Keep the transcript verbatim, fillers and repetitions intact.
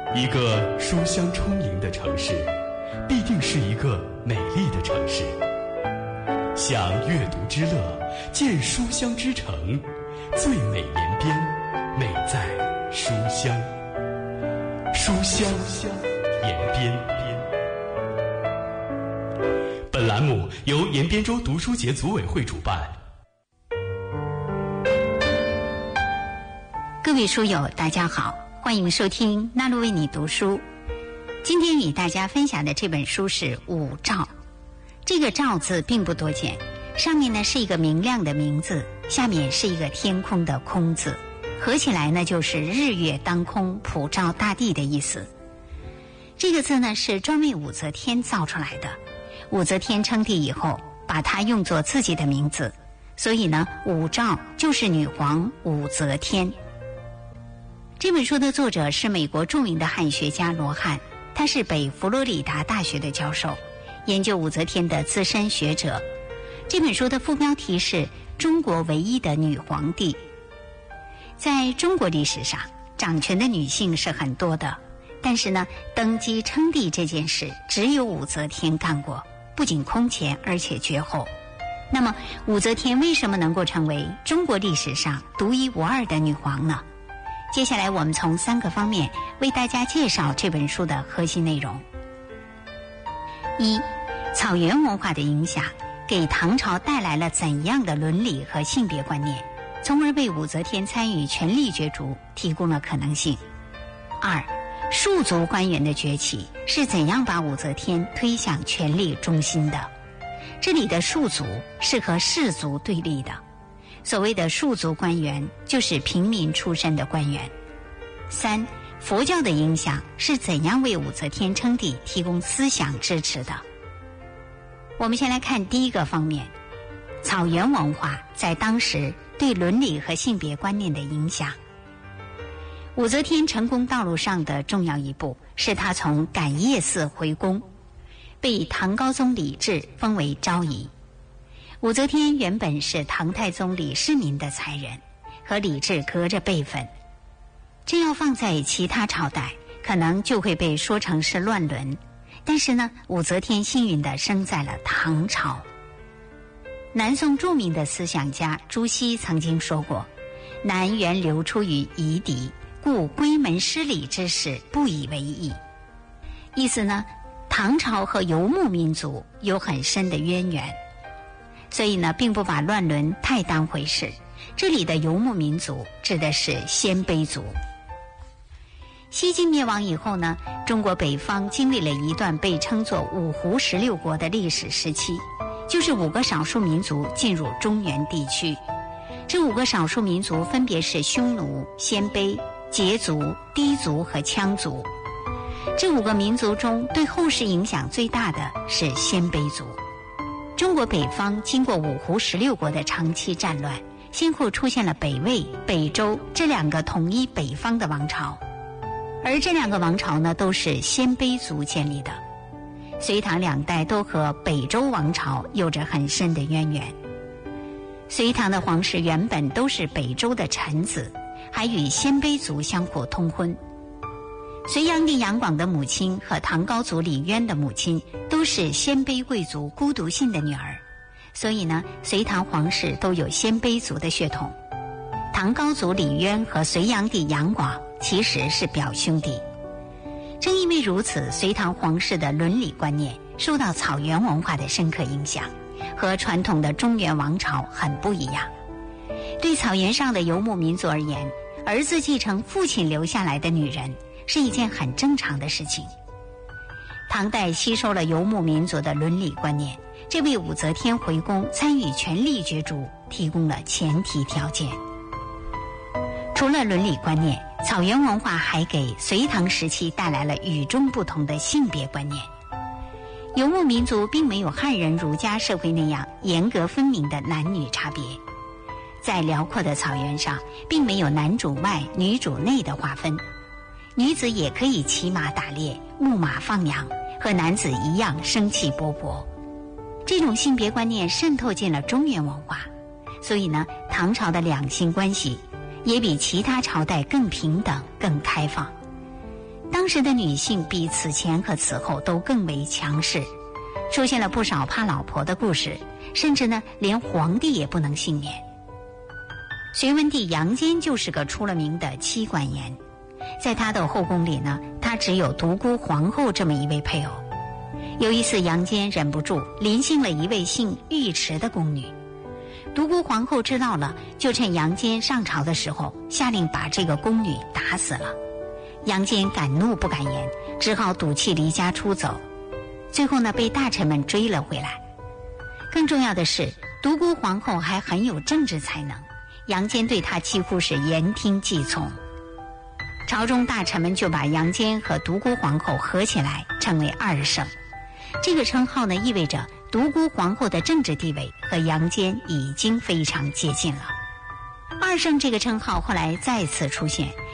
一个书香充盈的城市，必定是一个美丽的城市。享阅读之乐，见书香之城，最美连边，美在书香。书香延边。本栏目由延边州读书节组委会主办。 各位书友，大家好，欢迎收听纳路为你读书。今天与大家分享的这本书是《五照》。这个照字并不多见，上面呢是一个明亮的明字，下面是一个天空的空字，合起来呢就是日月当空，普照大地的意思。这个字呢是专为武则天造出来的，武则天称帝以后把它用作自己的名字，所以呢武曌就是女皇武则天。这本书的作者是美国著名的汉学家罗汉，他是北佛罗里达大学的教授，研究武则天的资深学者。这本书的副标题是中国唯一的女皇帝。在中国历史上，掌权的女性是很多的，但是呢登基称帝这件事只有武则天干过，不仅空前而且绝后。那么武则天为什么能够成为中国历史上独一无二的女皇呢？接下来我们从三个方面为大家介绍这本书的核心内容。一、草原文化的影响给唐朝带来了怎样的伦理和性别观念，从而为武则天参与权力角逐提供了可能性。二、庶族官员的崛起是怎样把武则天推向权力中心的？这里的庶族是和士族对立的，所谓的庶族官员就是平民出身的官员。三、佛教的影响是怎样为武则天称帝提供思想支持的？我们先来看第一个方面，草原文化在当时对伦理和性别观念的影响。武则天成功道路上的重要一步是她从感业寺回宫，被唐高宗李治封为昭仪。武则天原本是唐太宗李世民的才人，和李治隔着辈分，这要放在其他朝代可能就会被说成是乱伦，但是呢武则天幸运地生在了唐朝。南宋著名的思想家朱熹曾经说过，南原流出于夷狄，故闺门失礼之事不以为意。意思呢，唐朝和游牧民族有很深的渊源，所以呢并不把乱伦太当回事。这里的游牧民族指的是鲜卑族。西晋灭亡以后呢，中国北方经历了一段被称作五胡十六国的历史时期，就是五个少数民族进入中原地区。这五个少数民族分别是匈奴、鲜卑、羯族、氐族和羌族。这五个民族中对后世影响最大的是鲜卑族。中国北方经过五胡十六国的长期战乱，先后出现了北魏、北周这两个统一北方的王朝，而这两个王朝呢都是鲜卑族建立的。隋唐两代都和北周王朝有着很深的渊源。隋唐的皇室原本都是北周的臣子，还与鲜卑族相互通婚。隋炀帝杨广的母亲和唐高祖李渊的母亲都是鲜卑贵族孤独信的女儿，所以呢隋唐皇室都有鲜卑族的血统。唐高祖李渊和隋炀帝杨广其实是表兄弟。正因为如此，隋唐皇室的伦理观念受到草原文化的深刻影响，和传统的中原王朝很不一样。对草原上的游牧民族而言，儿子继承父亲留下来的女人是一件很正常的事情。唐代吸收了游牧民族的伦理观念，这为武则天回宫参与权力角逐提供了前提条件。除了伦理观念，草原文化还给隋唐时期带来了与众不同的性别观念。游牧民族并没有汉人儒家社会那样严格分明的男女差别，在辽阔的草原上并没有男主外女主内的划分，女子也可以骑马打猎、牧马放羊，和男子一样生气勃勃。这种性别观念渗透进了中原文化，所以呢，唐朝的两性关系也比其他朝代更平等、更开放。 当时的女性比此前和此后都更为强势，出现了不少怕老婆的故事，甚至呢，连皇帝也不能幸免。隋文帝杨坚就是个出了名的妻管严，在他的后宫里呢，他只有独孤皇后这么一位配偶。有一次，杨坚忍不住临幸了一位姓尉迟的宫女，独孤皇后知道了，就趁杨坚上朝的时候，下令把这个宫女打死了。杨坚敢怒不敢言，只好赌气离家出走，最后呢，被大臣们追了回来。更重要的是，独孤皇后还很有政治才能，杨坚对她几乎是言听计从。朝中大臣们就把杨坚和独孤皇后合起来称为二圣。这个称号呢，意味着独孤皇后的政治地位和杨坚已经非常接近了。二圣这个称号后来再次出现，